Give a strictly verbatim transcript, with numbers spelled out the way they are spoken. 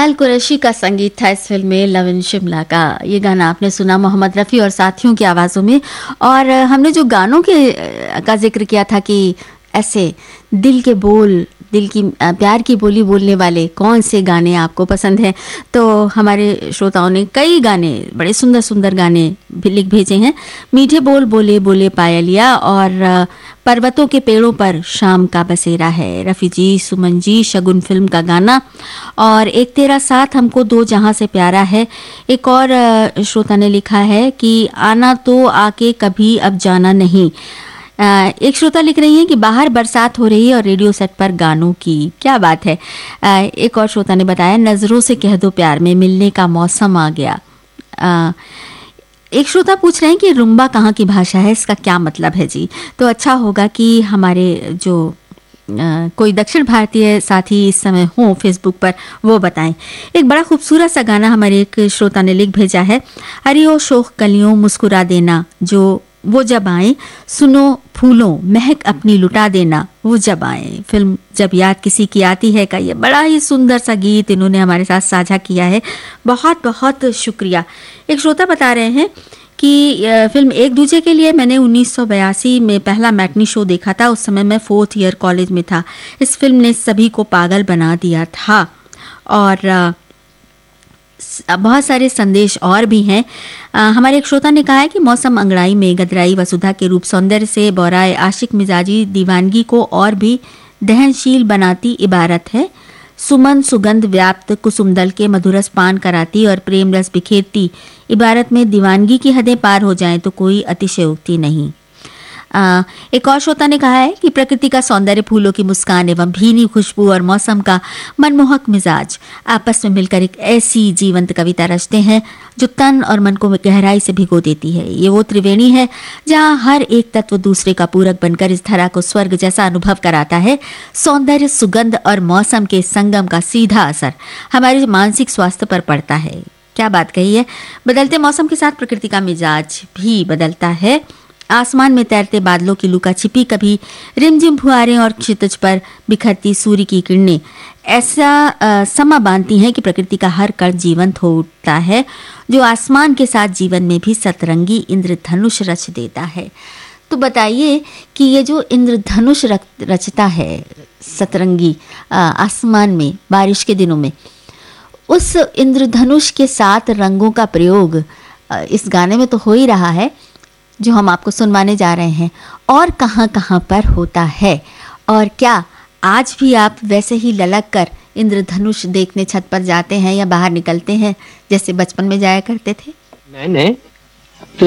अल कुरैशी का संगीत था इस फिल्म में, लव इन शिमला का। ये गाना आपने सुना मोहम्मद रफ़ी और साथियों की आवाज़ों में। और हमने जो गानों के का जिक्र किया था कि ऐसे दिल के बोल, दिल की प्यार की बोली बोलने वाले कौन से गाने आपको पसंद हैं, तो हमारे श्रोताओं ने कई गाने, बड़े सुंदर सुंदर गाने भी लिख भेजे हैं। मीठे बोल बोले बोले पायलिया और पर्वतों के पेड़ों पर शाम का बसेरा है, रफ़ी जी, सुमन जी, शगुन फिल्म का गाना। और एक तेरा साथ हमको दो जहां से प्यारा है। एक और श्रोता ने लिखा है कि आना तो आके कभी अब जाना नहीं। एक श्रोता लिख रही हैं कि बाहर बरसात हो रही है और रेडियो सेट पर गानों की क्या बात है। एक और श्रोता ने बताया नजरों से कह दो प्यार में मिलने का मौसम आ गया। एक श्रोता पूछ रहे हैं कि रुम्बा कहाँ की भाषा है, इसका क्या मतलब है जी। तो अच्छा होगा कि हमारे जो आ, कोई दक्षिण भारतीय साथी इस समय हो फेसबुक पर, वो बताएं। एक बड़ा खूबसूरत सा गाना हमारे एक श्रोता ने लिख भेजा है। अरे ओ शोख कलियों मुस्कुरा देना, जो वो जब आए, सुनो फूलों महक अपनी लुटा देना, वो जब आए। फिल्म जब याद किसी की आती है का ये बड़ा ही सुंदर सा गीत इन्होंने हमारे साथ साझा किया है। बहुत बहुत शुक्रिया। एक श्रोता बता रहे हैं कि फिल्म एक दूजे के लिए मैंने उन्नीस सौ बयासी में पहला मैटनी शो देखा था। उस समय मैं फोर्थ ईयर कॉलेज में था। इस फिल्म ने सभी को पागल बना दिया था। और बहुत सारे संदेश और भी हैं। आ, हमारे एक श्रोता ने कहा है कि मौसम अंगड़ाई में गदराई वसुधा के रूप सौंदर्य से बोराए आशिक मिजाजी दीवानगी को और भी दहनशील बनाती इबारत है। सुमन सुगंध व्याप्त कुसुमदल के मधुरस पान कराती और प्रेम रस बिखेरती इबारत में दीवानगी की हदें पार हो जाएं तो कोई अतिशयोक्ति नहीं। आ, एक और श्रोता ने कहा है कि प्रकृति का सौंदर्य, फूलों की मुस्कान एवं भीनी खुशबू और मौसम का मनमोहक मिजाज आपस में मिलकर एक ऐसी जीवंत कविता रचते हैं जो तन और मन को गहराई से भिगो देती है। ये वो त्रिवेणी है जहाँ हर एक तत्व दूसरे का पूरक बनकर इस धरा को स्वर्ग जैसा अनुभव कराता है। सौंदर्य, सुगंध और मौसम के संगम का सीधा असर हमारे मानसिक स्वास्थ्य पर पड़ता है। क्या बात कही है। बदलते मौसम के साथ प्रकृति का मिजाज भी बदलता है। आसमान में तैरते बादलों की लुका छिपी, कभी रिमझिम फुहारें और क्षितिज पर बिखरती सूर्य की किरणें ऐसा आ, समा बांधती हैं कि प्रकृति का हर कण जीवंत हो उठता है, जो आसमान के साथ जीवन में भी सतरंगी इंद्रधनुष रच देता है। तो बताइए कि ये जो इंद्रधनुष रचता है सतरंगी आ, आसमान में बारिश के दिनों में, उस इंद्रधनुष के सात रंगों का प्रयोग आ, इस गाने में तो हो ही रहा है जो हम आपको सुनवाने जा रहे हैं। और कहाँ कहाँ पर होता है, और क्या आज भी आप वैसे ही ललक कर इंद्रधनुष देखने छत पर जाते हैं या बाहर निकलते हैं जैसे बचपन में जाया करते थे? मैंने